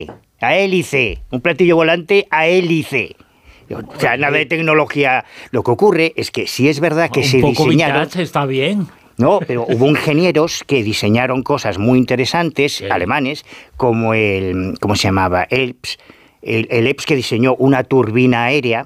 a hélice, un platillo volante a hélice. O sea, nada de tecnología. Lo que ocurre es que si es verdad que se diseñaron... Vintage, está bien. No, pero hubo ingenieros que diseñaron cosas muy interesantes, sí, alemanes, como el... ¿Cómo se llamaba? ELPS. El ELPS, que diseñó una turbina aérea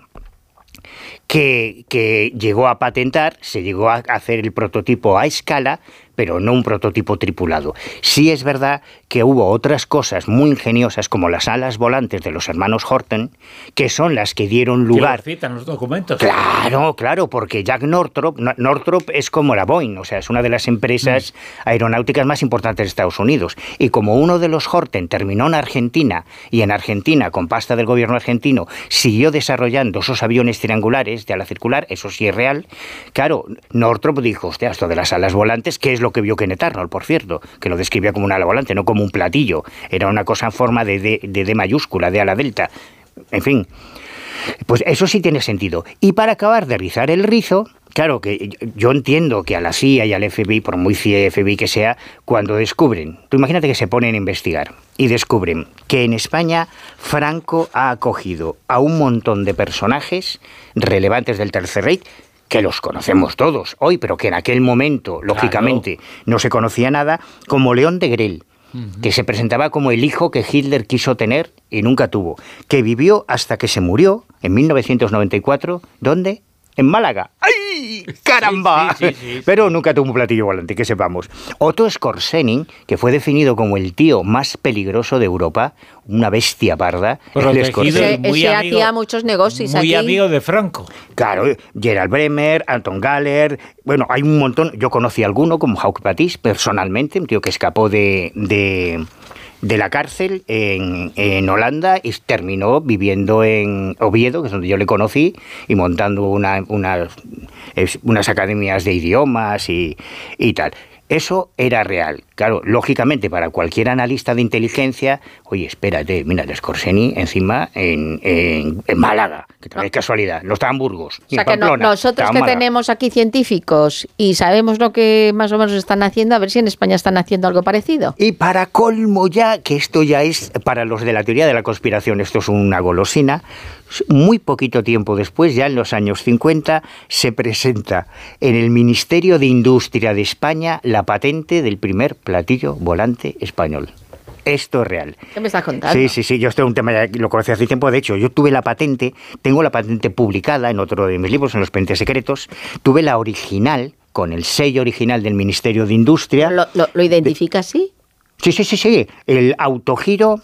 que llegó a patentar, se llegó a hacer el prototipo a escala, pero no un prototipo tripulado. Sí es verdad que hubo otras cosas muy ingeniosas, como las alas volantes de los hermanos Horten, que son las que dieron lugar... ¿Que lo citan los documentos? Claro, porque Jack Northrop es como la Boeing, o sea, es una de las empresas aeronáuticas más importantes de Estados Unidos. Y como uno de los Horten terminó en Argentina, y en Argentina, con pasta del gobierno argentino, siguió desarrollando esos aviones triangulares de ala circular, eso sí es real, claro, Northrop dijo, hostia, esto de las alas volantes, que es lo que vio Kenneth Arnold, por cierto, que lo describía como una ala volante, no como un platillo, era una cosa en forma de D mayúscula, de ala delta, en fin, pues eso sí tiene sentido. Y para acabar de rizar el rizo, claro que yo entiendo que a la CIA y al FBI, por muy CIA y FBI que sea, cuando descubren, tú imagínate que se ponen a investigar y descubren que en España Franco ha acogido a un montón de personajes relevantes del Tercer Reich, que los conocemos todos hoy, pero que en aquel momento, lógicamente, no se conocía nada, como León de Grell, que se presentaba como el hijo que Hitler quiso tener y nunca tuvo, que vivió hasta que se murió en 1994, ¿dónde? En Málaga. ¡Ay, caramba! Sí. Pero nunca tuvo un platillo volante, que sepamos. Otto Skorzeny, que fue definido como el tío más peligroso de Europa, una bestia parda. Ese hacía muchos negocios muy aquí. Muy amigo de Franco. Claro, Gerald Bremer, Anton Galler, bueno, hay un montón. Yo conocí a alguno, como Hauck Batiste, personalmente, un tío que escapó de la cárcel en Holanda y terminó viviendo en Oviedo, que es donde yo le conocí, y montando unas academias de idiomas y tal. Eso era real. Claro, lógicamente, para cualquier analista de inteligencia, oye, espérate, mira, el Skorzeny encima en Málaga, que también es casualidad, no está en Burgos, o sea, que nosotros que tenemos aquí científicos y sabemos lo que más o menos están haciendo, a ver si en España están haciendo algo parecido. Y para colmo ya, que esto ya es, para los de la teoría de la conspiración, esto es una golosina, muy poquito tiempo después, ya en los años 50, se presenta en el Ministerio de Industria de España la patente del primer platillo volante español. Esto es real. ¿Qué me estás contando? Sí, yo esto es un tema, ya lo conocí hace tiempo, de hecho, yo tuve la patente, tengo la patente publicada en otro de mis libros, en Los Expedientes Secretos, tuve la original, con el sello original del Ministerio de Industria. ¿Lo identifica así? Sí, el autogiro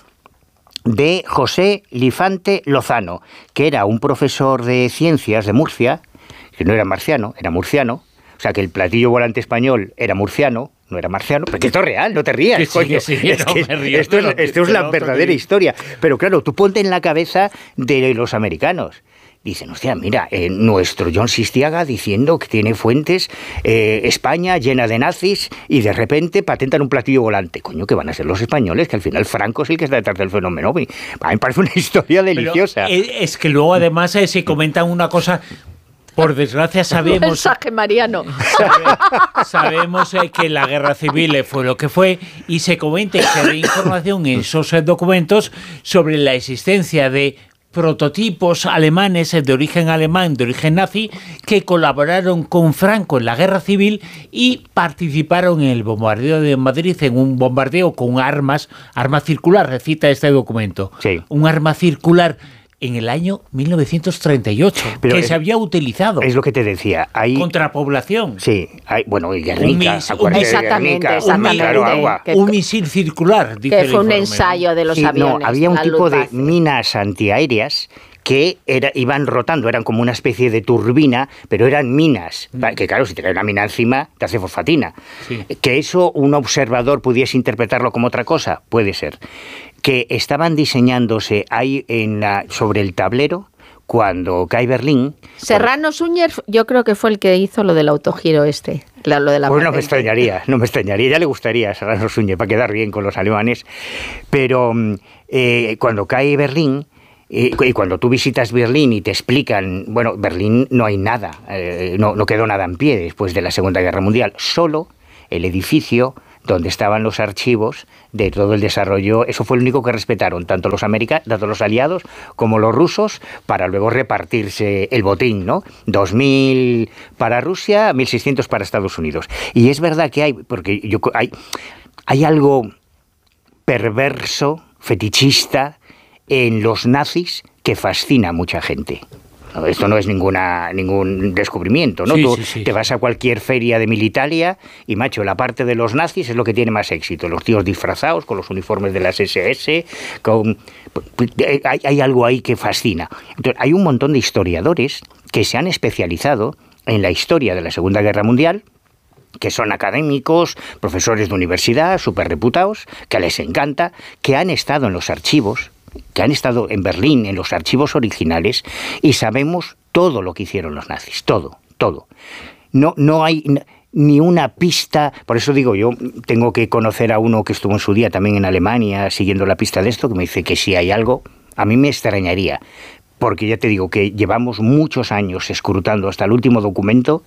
de José Lifante Lozano, que era un profesor de ciencias de Murcia, que no era marciano, era murciano, o sea que el platillo volante español era murciano, no era marciano, porque esto es real, no te rías, coño. Sí, no me río, esto es la verdadera historia. Pero claro, tú ponte en la cabeza de los americanos. Dicen, hostia, mira, nuestro John Sistiaga diciendo que tiene fuentes, España llena de nazis, y de repente patentan un platillo volante. Coño, que van a ser los españoles, que al final Franco es el que está detrás del fenómeno. A mí me parece una historia deliciosa. Pero es que luego además se comentan una cosa... Por desgracia sabemos... Mensaje mariano. Sabemos que la guerra civil fue lo que fue, y se comenta y se da información en esos documentos sobre la existencia de prototipos alemanes de origen alemán, de origen nazi, que colaboraron con Franco en la guerra civil y participaron en el bombardeo de Madrid, en un bombardeo con arma circular, recita este documento. Sí. Un arma circular en el año 1938, pero que se había utilizado. Es lo que te decía. Hay, contra la población. Sí, hay, bueno, y Guernica. Exactamente. Un misil circular, dice que fue un ensayo de los aviones. No, había un tipo de minas antiaéreas que iban rotando, eran como una especie de turbina, pero eran minas, que claro, si te cae una mina encima, te hace fosfatina. Sí. Que eso un observador pudiese interpretarlo como otra cosa, puede ser. Que estaban diseñándose ahí sobre el tablero cuando cae Berlín. Serrano Suñer, yo creo que fue el que hizo lo del autogiro lo de la pues no me extrañaría, ya le gustaría a Serrano Suñer para quedar bien con los alemanes, pero cuando cae Berlín, y cuando tú visitas Berlín y te explican, bueno, Berlín no hay nada, no quedó nada en pie después de la Segunda Guerra Mundial, solo el edificio donde estaban los archivos de todo el desarrollo. Eso fue lo único que respetaron, tanto los aliados como los rusos, para luego repartirse el botín, ¿no? 2.000 para Rusia, 1.600 para Estados Unidos. Y es verdad que hay algo perverso, fetichista, en los nazis que fascina a mucha gente. Esto no es ningún descubrimiento, ¿no? Sí. Te vas a cualquier feria de Militaria y, macho, la parte de los nazis es lo que tiene más éxito. Los tíos disfrazados con los uniformes de las SS, hay algo ahí que fascina. Entonces, hay un montón de historiadores que se han especializado en la historia de la Segunda Guerra Mundial, que son académicos, profesores de universidad, súper reputados, que les encanta, que han estado en los archivos, que han estado en Berlín, en los archivos originales, y sabemos todo lo que hicieron los nazis, todo. No hay ni una pista. Por eso digo, yo tengo que conocer a uno que estuvo en su día también en Alemania siguiendo la pista de esto, que me dice que si hay algo, a mí me extrañaría, porque ya te digo que llevamos muchos años escrutando hasta el último documento.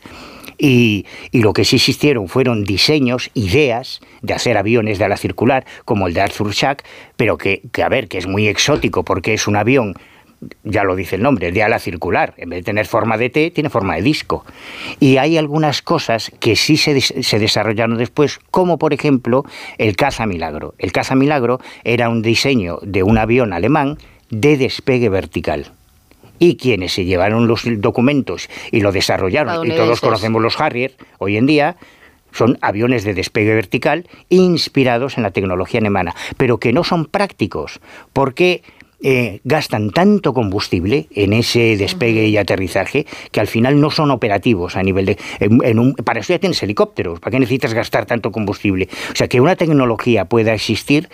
Y lo que sí existieron fueron diseños, ideas de hacer aviones de ala circular, como el de Arthur Schack, pero que es muy exótico, porque es un avión, ya lo dice el nombre, de ala circular. En vez de tener forma de T, tiene forma de disco. Y hay algunas cosas que sí se desarrollaron después, como por ejemplo el Caza Milagro. El Caza Milagro era un diseño de un avión alemán de despegue vertical. Y quienes se llevaron los documentos y lo desarrollaron, y todos conocemos los Harrier hoy en día, son aviones de despegue vertical inspirados en la tecnología alemana, pero que no son prácticos, porque gastan tanto combustible en ese despegue y aterrizaje que al final no son operativos a nivel de... para eso ya tienes helicópteros, ¿para qué necesitas gastar tanto combustible? O sea, que una tecnología pueda existir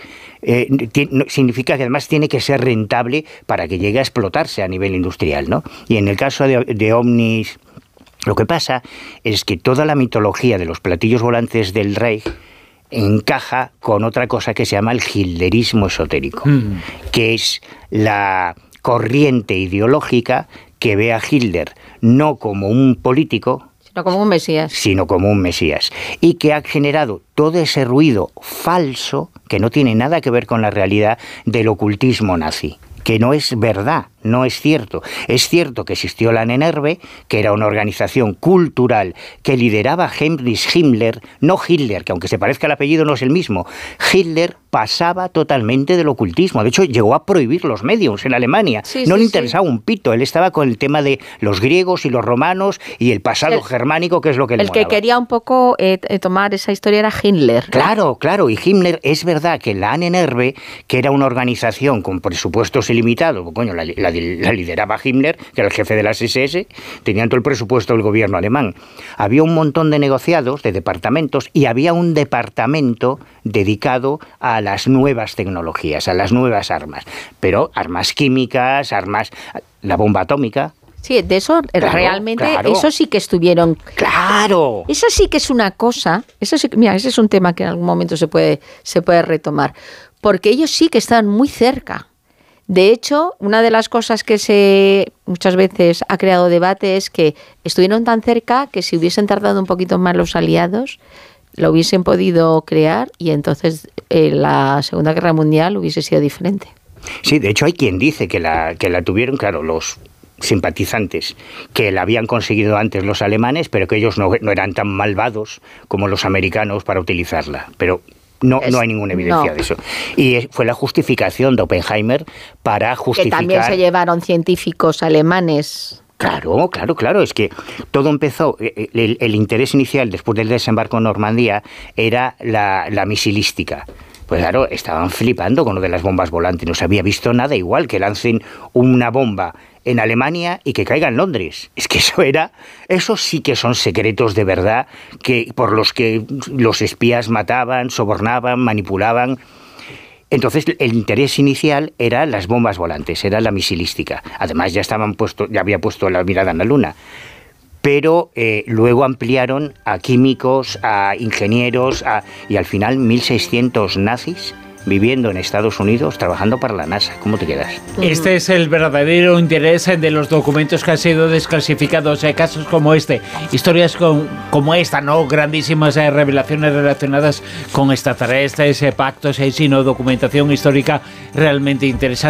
significa que además tiene que ser rentable para que llegue a explotarse a nivel industrial, ¿no? Y en el caso de Omnis, lo que pasa es que toda la mitología de los platillos volantes del Reich encaja con otra cosa que se llama el hitlerismo esotérico, que es la corriente ideológica que ve a Hitler no como un político, sino como un mesías, y que ha generado todo ese ruido falso que no tiene nada que ver con la realidad del ocultismo nazi, que no es verdad, no es cierto. Es cierto que existió la NNRV, que era una organización cultural que lideraba Heinrich Himmler, no Hitler, que aunque se parezca el apellido no es el mismo. Hitler pasaba totalmente del ocultismo. De hecho, llegó a prohibir los mediums en Alemania. No le interesaba un pito. Él estaba con el tema de los griegos y los romanos y el pasado germánico, que es lo que le molaba. El que quería un poco tomar esa historia era Himmler. Claro. Y Himmler, es verdad que la NNRV, que era una organización con presupuestos ilimitados, la lideraba Himmler, que era el jefe de las SS, tenían todo el presupuesto del gobierno alemán. Había un montón de negociados, de departamentos, y había un departamento dedicado a las nuevas tecnologías, a las nuevas armas. Pero armas químicas, la bomba atómica. Sí, de eso realmente, eso sí que estuvieron... ¡Claro! Eso sí que es una cosa, mira, ese es un tema que en algún momento se puede retomar, porque ellos sí que están muy cerca. De hecho, una de las cosas que muchas veces ha creado debate es que estuvieron tan cerca que si hubiesen tardado un poquito más los aliados, lo hubiesen podido crear y entonces la Segunda Guerra Mundial hubiese sido diferente. Sí, de hecho hay quien dice que la tuvieron, claro, los simpatizantes, que la habían conseguido antes los alemanes, pero que ellos no eran tan malvados como los americanos para utilizarla. Pero... No hay ninguna evidencia de eso. Y fue la justificación de Oppenheimer para justificar... Que también se llevaron científicos alemanes. Claro. Es que todo empezó... El interés inicial, después del desembarco en Normandía, era la misilística. Pues claro, estaban flipando con lo de las bombas volantes. No se había visto nada igual, que lancen una bomba en Alemania y que caiga en Londres. Es que eso sí que son secretos de verdad, por los que los espías mataban, sobornaban, manipulaban. Entonces el interés inicial era las bombas volantes, era la misilística. Además ya había puesto la mirada en la Luna. Pero luego ampliaron a químicos, a ingenieros, y al final 1.600 nazis viviendo en Estados Unidos, trabajando para la NASA. ¿Cómo te quedas? Este es el verdadero interés de los documentos que han sido desclasificados. Casos como este, historias como esta, no grandísimas revelaciones relacionadas con extraterrestres, pactos, sino documentación histórica realmente interesante.